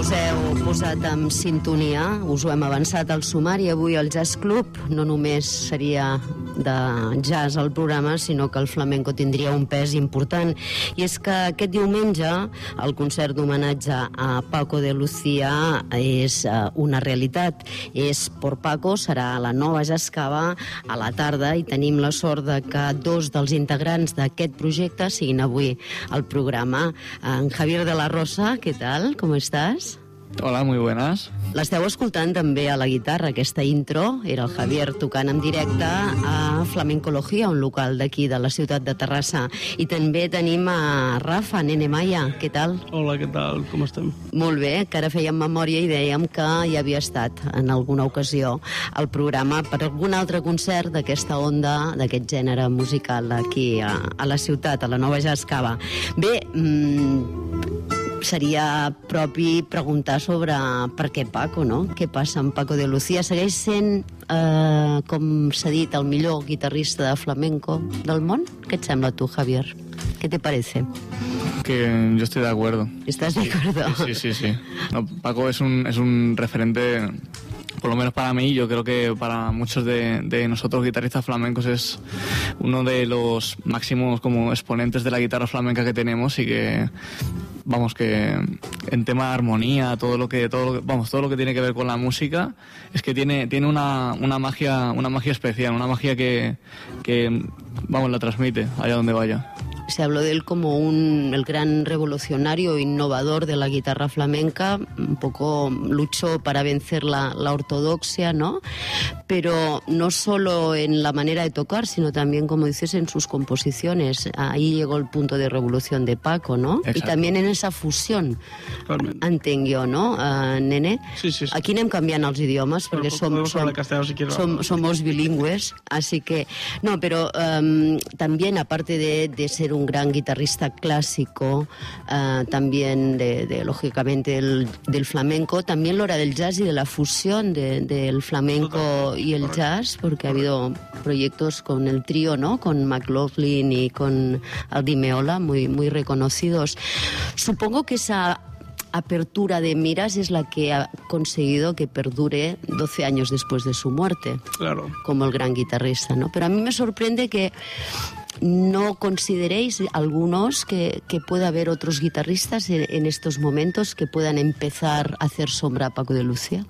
us heu posat en sintonia, us ho hem avançat al sumari. Avui el Jazz Club no només seria de jazz al programa, sinó que el flamenco tindria un pes important. I és que aquest diumenge el concert d'homenatge a Paco de Lucía és una realitat. És Por Paco, serà a la Nova Jazz Cava a la tarda, i tenim la sort de que dos dels integrants d'aquest projecte siguin avui al programa. En Javier de la Rosa, ¿qué tal? ¿Cómo estás? Hola, muy buenas. L'esteu escoltant també a la guitarra, aquesta intro. Era el Javier tocant en directe a Flamencologia, un local d'aquí, de la ciutat de Terrassa. I també tenim a Rafa, Nene Maya. Què tal? Hola, què tal? Com estem? Molt bé, que ara fèiem memòria i dèiem que ja havia estat en alguna ocasió al programa per algun altre concert d'aquesta onda, d'aquest gènere musical aquí a la ciutat, a la Nova Jazz Cava. Bé, seria propi preguntar sobre per què Paco, no? Què passa amb Paco de Lucía? Segueix sent, com s'ha dit, el millor guitarrista de flamenco del món? Què et sembla tu, Javier? ¿Qué te parece? Que yo estoy de acuerdo. ¿Estás de acuerdo? Sí. No, Paco es un referente, por lo menos para mí. Yo creo que para muchos de nosotros guitarristas flamencos es uno de los máximos como exponentes de la guitarra flamenca que tenemos, y que vamos, que en tema de armonía, todo lo que tiene que ver con la música, es que tiene una magia especial, una magia que vamos, la transmite allá donde vaya. Se habló de él como el gran revolucionario, innovador de la guitarra flamenca. Un poco luchó para vencer la ortodoxia, ¿no? Pero no solo en la manera de tocar, sino también, como dices, en sus composiciones. Ahí llegó el punto de revolución de Paco, ¿no? Exacto. Y también en esa fusión, entenc jo, no, Nene? Sí. Aquí anem canviant els idiomes, perquè somos bilingües, así que... No, pero también, aparte de ser un gran guitarrista clásico, también lógicamente del flamenco, también lo era del jazz y de la fusión del flamenco y el jazz, porque ha habido proyectos con el trío, ¿no? Con McLaughlin y con Aldi Meola, muy reconocidos. Supongo que esa apertura de miras es la que ha conseguido que perdure 12 años después de su muerte. Claro. Como el gran guitarrista, ¿no? Pero a mí me sorprende que ¿no consideréis algunos que pueda haber otros guitarristas en estos momentos que puedan empezar a hacer sombra a Paco de Lucía?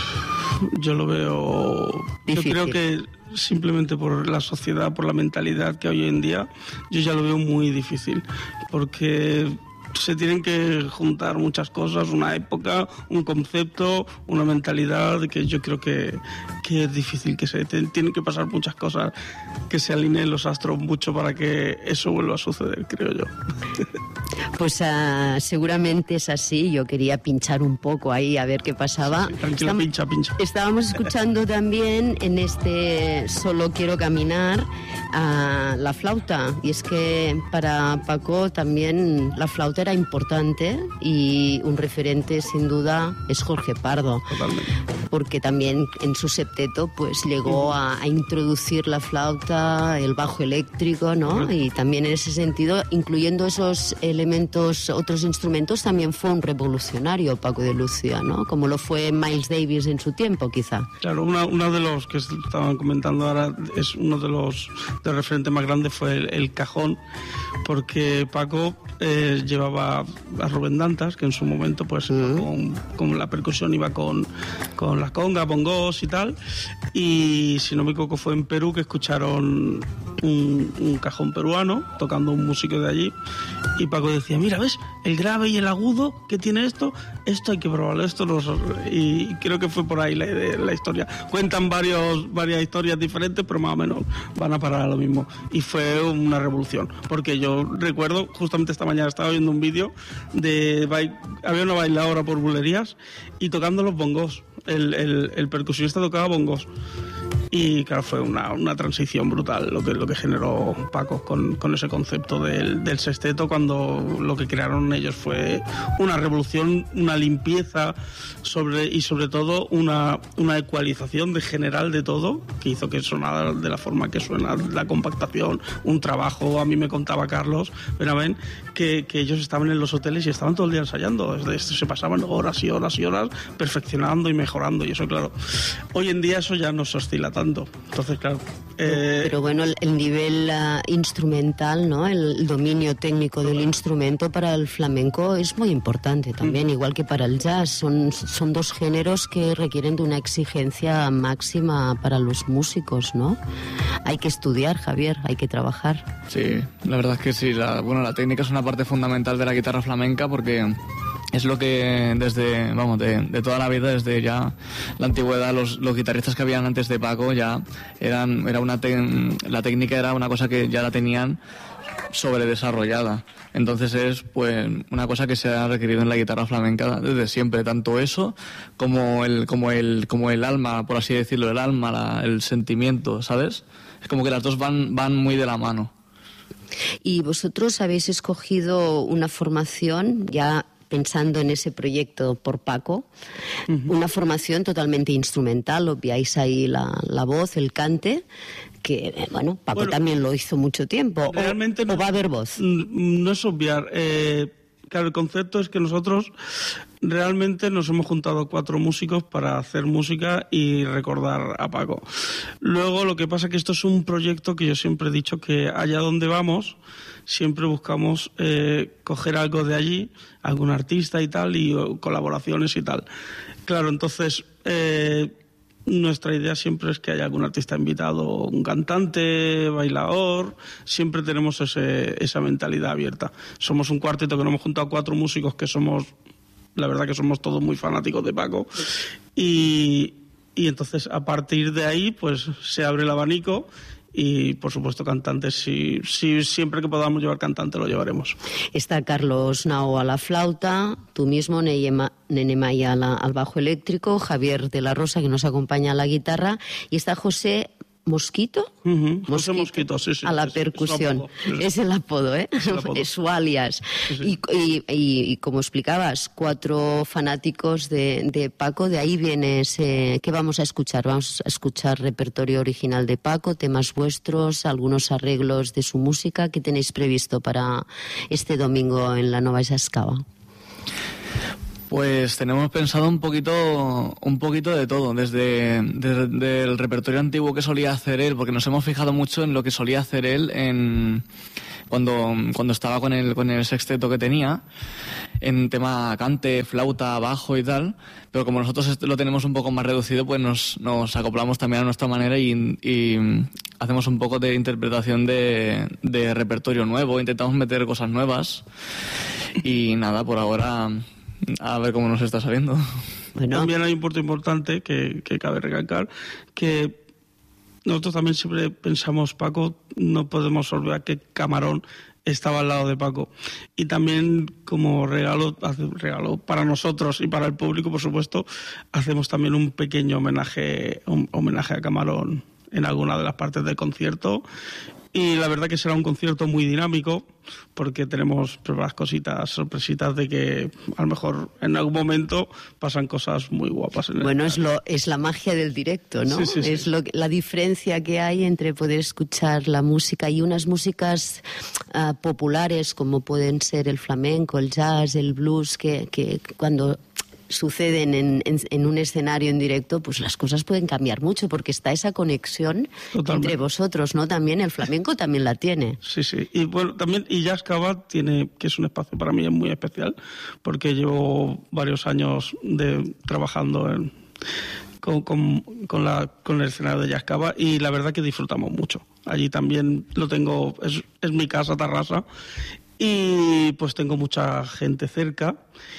Yo lo veo difícil. Yo creo que simplemente por la sociedad, por la mentalidad que hay hoy en día, yo ya lo veo muy difícil, porque se tienen que juntar muchas cosas, una época, un concepto, una mentalidad, que yo creo que es difícil, que tienen que pasar muchas cosas, que se alineen los astros mucho para que eso vuelva a suceder, creo yo. Pues seguramente es así. Yo quería pinchar un poco ahí a ver qué pasaba. Sí, tranquilo, pincha. Estábamos escuchando también en este Solo Quiero Caminar la flauta, y es que para Paco también la flauta era importante, y un referente sin duda es Jorge Pardo. Totalmente. Porque también en su septeto pues llegó a introducir la flauta, el bajo eléctrico, ¿no? Y también en ese sentido, incluyendo esos elementos, otros instrumentos, también fue un revolucionario Paco de Lucía, ¿no? Como lo fue Miles Davis en su tiempo, quizá. Claro, uno de los que estaban comentando ahora, es uno de los referentes más grandes, fue el cajón, porque Paco llevaba a Rubén Dantas, que en su momento pues con la percusión iba con las congas, bongos y tal, y si no me equivoco fue en Perú que escucharon un cajón peruano tocando un músico de allí, y Paco decía, mira, ¿ves? El grave y el agudo que tiene esto hay que probarlo, y creo que fue por ahí la historia. Cuentan varias historias diferentes, pero más o menos van a parar a lo mismo, y fue una revolución, porque yo recuerdo, justamente esta mañana estaba viendo un vídeo había una bailadora por bulerías y tocando los bongos, el percusionista tocaba bongos, Y claro, fue una transición brutal lo que generó Paco con ese concepto del sexteto, cuando lo que crearon ellos fue una revolución, una limpieza y sobre todo una ecualización de general de todo, que hizo que sonara de la forma que suena, la compactación, un trabajo. A mí me contaba Carlos Benavent que ellos estaban en los hoteles y estaban todo el día ensayando, se pasaban horas y horas y horas perfeccionando y mejorando, y eso, claro, hoy en día eso ya no se oscila tanto. Entonces, claro... Pero bueno, el nivel instrumental, ¿no? El dominio técnico del instrumento para el flamenco es muy importante también, igual que para el jazz. Son dos géneros que requieren de una exigencia máxima para los músicos, ¿no? Hay que estudiar, Javier, hay que trabajar. Sí, la verdad es que sí. La técnica es una parte fundamental de la guitarra flamenca, porque es lo que desde, de toda la vida, desde ya la antigüedad, los guitarristas que habían antes de Paco ya la técnica era una cosa que ya la tenían sobredesarrollada. Entonces es pues una cosa que se ha requerido en la guitarra flamenca desde siempre, tanto eso como el alma, por así decirlo, el alma, el sentimiento, ¿sabes? Es como que las dos van muy de la mano. Y vosotros habéis escogido una formación ya pensando en ese proyecto por Paco, una formación totalmente instrumental, obviáis ahí la voz, el cante, que, Paco también lo hizo mucho tiempo. Realmente ¿O va a haber voz? No es obviar. Claro, el concepto es que nosotros realmente nos hemos juntado 4 músicos para hacer música y recordar a Paco. Luego, lo que pasa es que esto es un proyecto que yo siempre he dicho que allá donde vamos, siempre buscamos coger algo de allí, algún artista y tal, y colaboraciones y tal. Claro, entonces... nuestra idea siempre es que haya algún artista invitado, un cantante, bailador. Siempre tenemos esa mentalidad abierta. Somos un cuarteto que nos hemos juntado 4 músicos que somos, la verdad que somos todos muy fanáticos de Paco. Y entonces, a partir de ahí, pues se abre el abanico. Y, por supuesto, cantantes, si siempre que podamos llevar cantante lo llevaremos. Está Carlos Nao a la flauta, tú mismo, Nene Maya al bajo eléctrico, Javier de la Rosa, que nos acompaña a la guitarra, y está José Mosquito, José Mosquito, sí, a la percusión. Es el apodo, ¿eh? Es su alias. Sí. Y como explicabas, 4 fanáticos de Paco, de ahí viene ese... ¿Qué vamos a escuchar? Vamos a escuchar repertorio original de Paco, temas vuestros, algunos arreglos de su música. ¿Qué tenéis previsto para este domingo en la Nova Jazz Cava? Pues tenemos pensado un poquito de todo, desde el repertorio antiguo que solía hacer él, porque nos hemos fijado mucho en lo que solía hacer él cuando estaba con el sexteto que tenía, en tema cante, flauta, bajo y tal, pero como nosotros lo tenemos un poco más reducido, pues nos acoplamos también a nuestra manera y hacemos un poco de interpretación de repertorio nuevo, intentamos meter cosas nuevas y nada, por ahora... A ver cómo nos está saliendo. Bueno. También hay un punto importante que cabe recalcar, que nosotros también siempre pensamos, Paco, no podemos olvidar que Camarón estaba al lado de Paco. Y también como regalo para nosotros y para el público, por supuesto, hacemos también un pequeño homenaje a Camarón en alguna de las partes del concierto. Y la verdad que será un concierto muy dinámico, porque tenemos preparadas cositas, sorpresitas de que a lo mejor en algún momento pasan cosas muy guapas. Es la magia del directo, ¿no? Sí. Es la diferencia que hay entre poder escuchar la música y unas músicas populares como pueden ser el flamenco, el jazz, el blues, que cuando suceden en un escenario en directo, pues las cosas pueden cambiar mucho, porque está esa conexión entre vosotros, ¿no? También el flamenco también la tiene. Sí. Y bueno, también Jazz Cava tiene, que es un espacio para mí muy especial, porque llevo varios años trabajando con el escenario de Jazz Cava, y la verdad que disfrutamos mucho. Allí también lo tengo, es mi casa, Tarrasa, y pues tengo mucha gente cerca.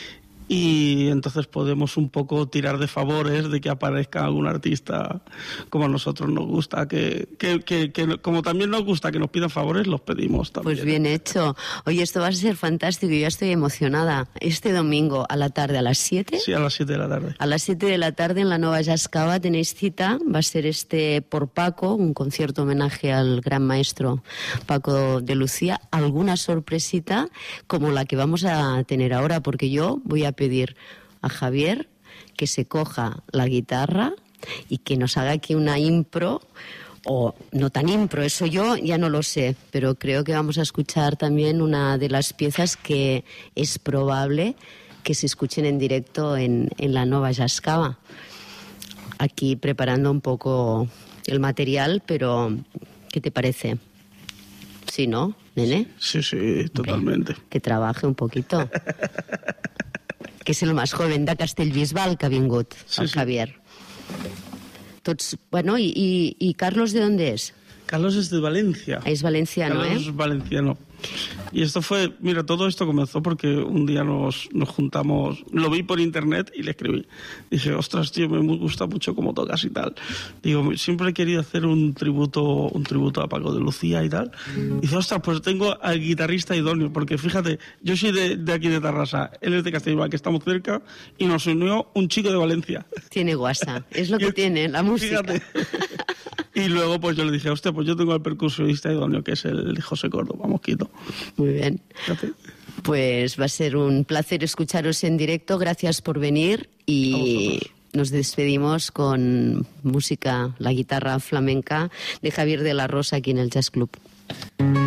y entonces podemos un poco tirar de favores de que aparezca algún artista como a nosotros nos gusta, que como también nos gusta que nos pidan favores, los pedimos también. Pues bien hecho. Oye, esto va a ser fantástico, yo ya estoy emocionada. Este domingo a la tarde, a las 7. Sí, a las 7 de la tarde. A las 7 de la tarde en la Nova Jazz Cava tenéis cita, va a ser por Paco, un concierto homenaje al gran maestro Paco de Lucía, alguna sorpresita como la que vamos a tener ahora, porque yo voy a pedir a Javier que se coja la guitarra y que nos haga aquí una impro, o no tan impro, eso yo ya no lo sé, pero creo que vamos a escuchar también una de las piezas que es probable que se escuchen en directo en la Nova Jazz Cava. Aquí preparando un poco el material, pero ¿qué te parece? ¿Sí, no, nene? Sí, totalmente. Que trabaje un poquito. Que és el més joven de Castellbisbal que ha vingut, el Javier. Tots, bueno, y Carlos, ¿de dónde es? Carlos es de Valencia. Es valenciano, Carlos es valenciano. Y esto fue, mira, todo esto comenzó porque un día nos juntamos, lo vi por internet y le escribí. Dije, ostras, tío, me gusta mucho cómo tocas y tal. Digo, siempre he querido hacer un tributo a Paco de Lucía y tal. Y dice, ostras, pues tengo al guitarrista idóneo, porque fíjate, yo soy de aquí de Tarrasa, él es de Castellbisbal, que estamos cerca, y nos unió un chico de Valencia. Tiene guasa, es lo que tiene, la música. Fíjate. Y luego pues yo le dije, hostia, pues yo tengo al percusionista idóneo, que es el José Córdoba, Mosquito. Muy bien. Fíjate. Pues va a ser un placer escucharos en directo. Gracias por venir y nos despedimos con música, la guitarra flamenca de Javier de la Rosa aquí en el Jazz Club.